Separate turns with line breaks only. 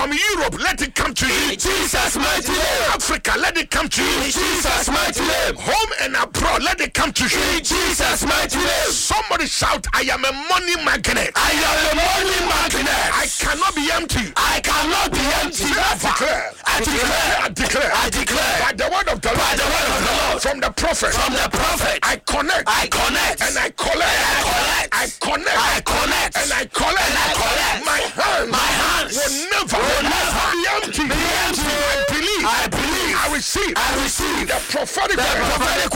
From Europe, let it come to you.
In Jesus' mighty name.
Africa, let it come to you.
In Jesus' mighty name.
Home and abroad, let it come to you.
In Jesus' mighty name.
Somebody shout, I am a money magnet.
I am a money magnet.
I cannot be empty.
I cannot be empty.
I declare.
I declare.
I declare.
I declare.
By the word of the Lord.
By the word of the Lord.
From the prophet.
From the prophet.
I connect.
I connect.
And I collect.
And I collect.
I connect.
I connect.
And I collect.
And I collect.
My hands
will
never be empty.
Be empty.
I believe.
I believe.
I receive.
I receive
the prophetic word.